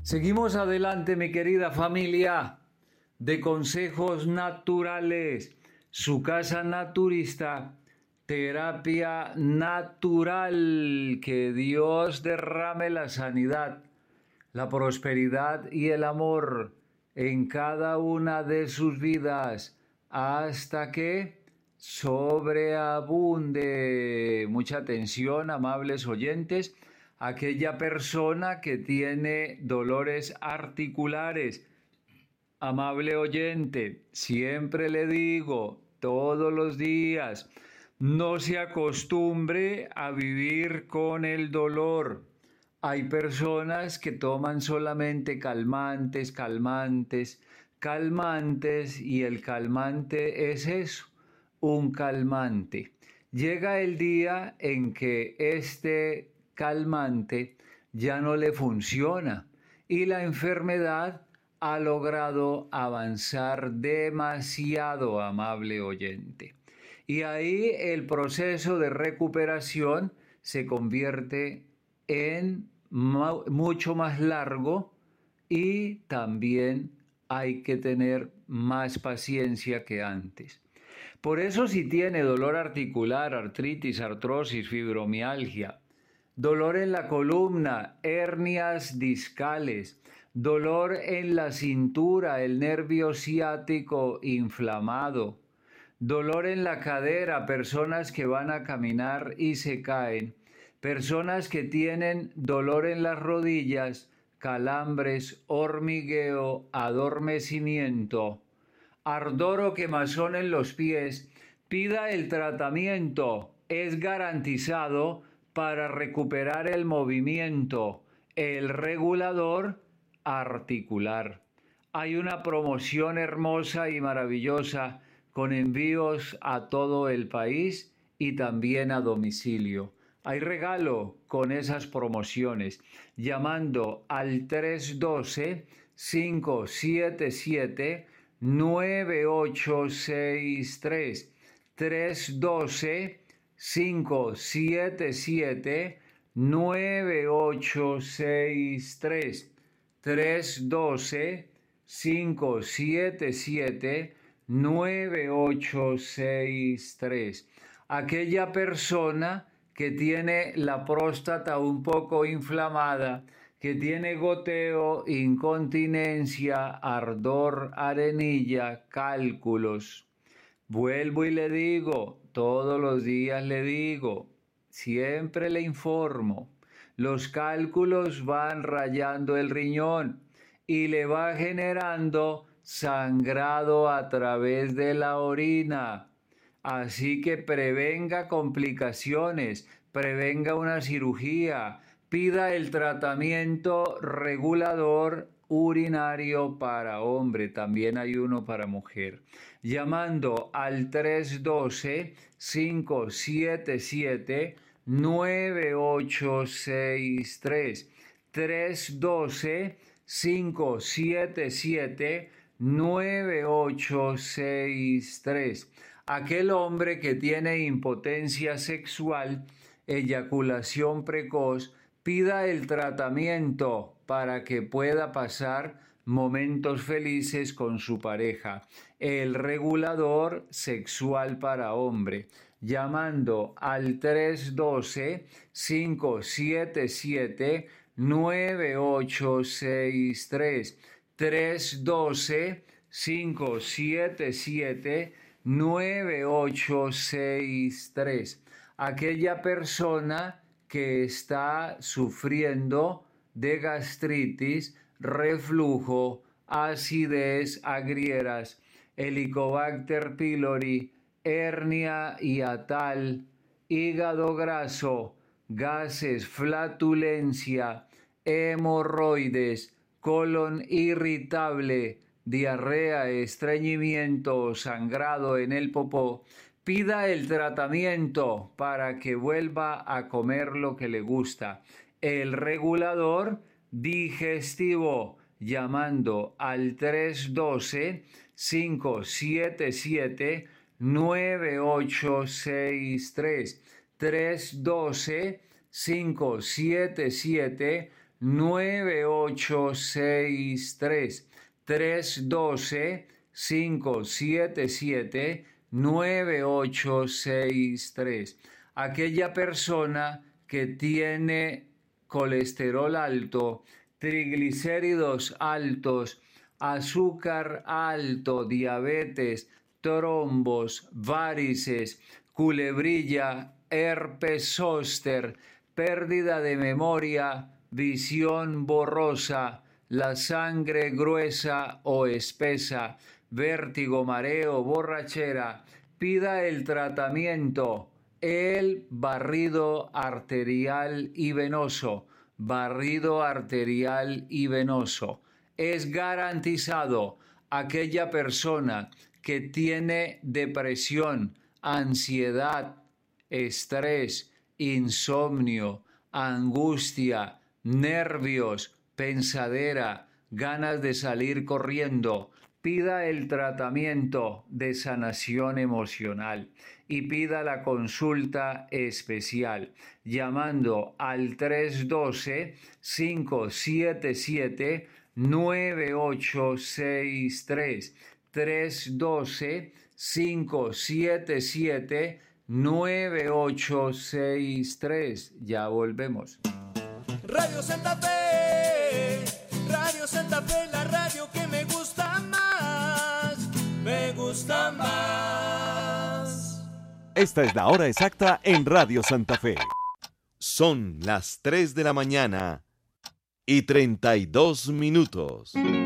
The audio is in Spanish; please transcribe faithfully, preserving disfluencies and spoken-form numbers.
Seguimos adelante, mi querida familia de Consejos Naturales, su casa naturista, terapia natural. Que Dios derrame la sanidad, la prosperidad y el amor en cada una de sus vidas hasta que sobreabunde. Mucha atención, amables oyentes. Aquella persona que tiene dolores articulares, amable oyente, siempre le digo, todos los días, no se acostumbre a vivir con el dolor. Hay personas que toman solamente calmantes, calmantes, calmantes, y el calmante es eso, un calmante. Llega el día en que este calmante ya no le funciona y la enfermedad ha logrado avanzar demasiado, amable oyente. Y ahí el proceso de recuperación se convierte en mucho más largo y también hay que tener más paciencia que antes. Por eso, si tiene dolor articular, artritis, artrosis, fibromialgia, dolor en la columna, hernias discales, dolor en la cintura, el nervio ciático inflamado, dolor en la cadera, personas que van a caminar y se caen, personas que tienen dolor en las rodillas, calambres, hormigueo, adormecimiento, ardor o quemazón en los pies, pida el tratamiento, es garantizado para recuperar el movimiento, el regulador articular. Hay una promoción hermosa y maravillosa con envíos a todo el país y también a domicilio. Hay regalo con esas promociones llamando al tres uno dos, cinco siete siete, nueve ocho seis tres, tres uno dos, cinco siete siete, nueve ocho seis tres, tres uno dos, cinco siete siete, nueve ocho seis tres. Aquella persona que tiene la próstata un poco inflamada, que tiene goteo, incontinencia, ardor, arenilla, cálculos. Vuelvo y le digo, todos los días le digo, siempre le informo, los cálculos van rayando el riñón y le va generando sangrado a través de la orina. Así que prevenga complicaciones, prevenga una cirugía, pida el tratamiento regulador urinario para hombre, también hay uno para mujer, llamando al tres uno dos, cinco siete siete, nueve ocho seis tres, tres uno dos, cinco siete siete, nueve ocho seis tres. Aquel hombre que tiene impotencia sexual, eyaculación precoz, pida el tratamiento para que pueda pasar momentos felices con su pareja. El regulador sexual para hombre, llamando al tres uno dos, cinco siete siete, nueve ocho seis tres, tres uno dos, cinco siete siete, nueve ocho seis tres. Aquella persona que está sufriendo de gastritis, reflujo, acidez, agrieras, Helicobacter pylori, hernia hiatal, hígado graso, gases, flatulencia, hemorroides, colon irritable, diarrea, estreñimiento, sangrado en el popó, pida el tratamiento para que vuelva a comer lo que le gusta. El regulador digestivo, llamando al tres uno dos, cinco siete siete, nueve ocho seis tres, tres uno dos, cinco siete siete, nueve ocho seis tres. tres uno dos, cinco siete siete, nueve ocho seis tres. Aquella persona que tiene colesterol alto, triglicéridos altos, azúcar alto, diabetes, trombos, varices, culebrilla, herpes zóster, pérdida de memoria, visión borrosa, la sangre gruesa o espesa, vértigo, mareo, borrachera, pida el tratamiento, el barrido arterial y venoso, barrido arterial y venoso. Es garantizado aquella persona que tiene depresión, ansiedad, estrés, insomnio, angustia, nervios, pensadera, ganas de salir corriendo. Pida el tratamiento de sanación emocional y pida la consulta especial llamando al tres uno dos, cinco siete siete, nueve ocho seis tres. tres uno dos, cinco siete siete, nueve ocho seis tres. Ya volvemos. Radio Santa Fe, Radio Santa Fe, la radio que me gusta más, me gusta más. Esta es la hora exacta en Radio Santa Fe. Son las tres de la mañana y treinta y dos minutos.